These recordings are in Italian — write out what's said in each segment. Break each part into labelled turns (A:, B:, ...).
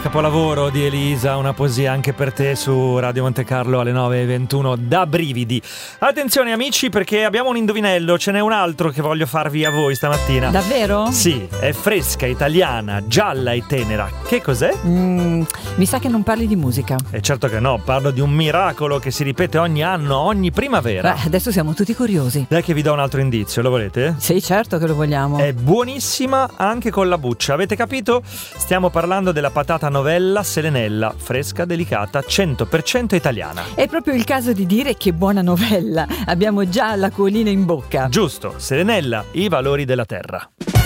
A: Capolavoro di Elisa, una poesia anche per te su Radio Monte Carlo alle 9:21, da brividi. Attenzione amici, perché abbiamo un indovinello, ce n'è un altro che voglio farvi a voi stamattina.
B: Davvero?
A: Sì, è fresca, italiana, gialla e tenera. Che cos'è?
B: Mi sa che non parli di musica.
A: Certo che no, parlo di un miracolo che si ripete ogni anno, ogni primavera.
B: Adesso siamo tutti curiosi.
A: Dai che vi do un altro indizio, lo volete?
B: Sì, certo che lo vogliamo.
A: È buonissima anche con la buccia, avete capito? Stiamo parlando della patata novella selenella, fresca, delicata, 100% italiana.
B: È proprio il caso di dire che buona novella. Abbiamo già l'acquolina in bocca.
A: Giusto, selenella, i valori della terra.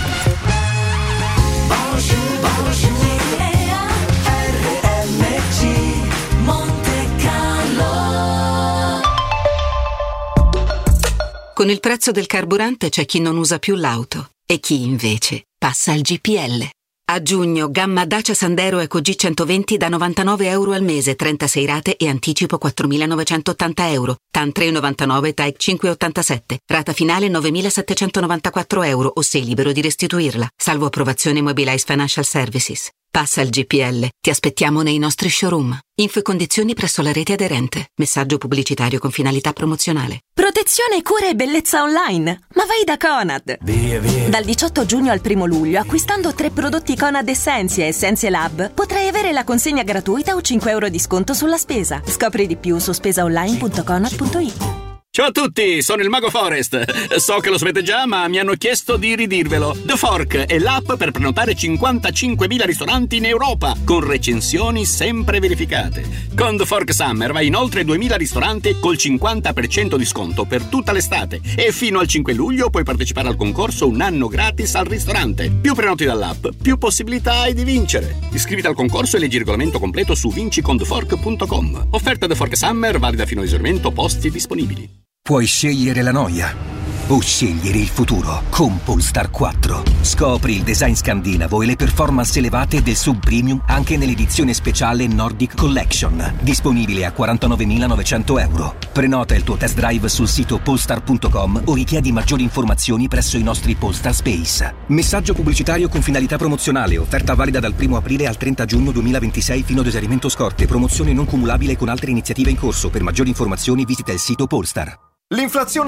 C: Con il prezzo del carburante c'è chi non usa più l'auto e chi invece passa al GPL. A giugno, gamma Dacia Sandero Eco G120 da €99 al mese, 36 rate e anticipo €4.980. TAN 3,99, TAEC 5,87. Rata finale €9.794 o sei libero di restituirla. Salvo approvazione Mobilize Financial Services. Passa al GPL. Ti aspettiamo nei nostri showroom. Info e condizioni presso la rete aderente. Messaggio pubblicitario con finalità promozionale.
D: Protezione, cura e bellezza online. Ma vai da Conad.
E: Via.
D: Dal 18 giugno al 1 luglio, acquistando 3 prodotti Conad Essentia e Essentia Lab, potrai avere la consegna gratuita o €5 di sconto sulla spesa. Scopri di più su spesaonline.conad.it.
E: Ciao a tutti, sono il Mago Forest. So che lo sapete già, ma mi hanno chiesto di ridirvelo. The Fork è l'app per prenotare 55.000 ristoranti in Europa, con recensioni sempre verificate. Con The Fork Summer vai in oltre 2.000 ristoranti col 50% di sconto per tutta l'estate. E fino al 5 luglio puoi partecipare al concorso un anno gratis al ristorante. Più prenoti dall'app, più possibilità hai di vincere. Iscriviti al concorso e leggi il regolamento completo su vinciconthefork.com. Offerta The Fork Summer valida fino a esaurimento posti disponibili.
F: Puoi scegliere la noia o scegliere il futuro con Polestar 4. Scopri il design scandinavo e le performance elevate del sub-premium anche nell'edizione speciale Nordic Collection, disponibile a €49.900. Prenota il tuo test drive sul sito polestar.com o richiedi maggiori informazioni presso i nostri Polestar Space. Messaggio pubblicitario con finalità promozionale, offerta valida dal 1 aprile al 30 giugno 2026 fino ad esaurimento scorte, promozione non cumulabile con altre iniziative in corso. Per maggiori informazioni visita il sito Polestar.
G: L'inflazione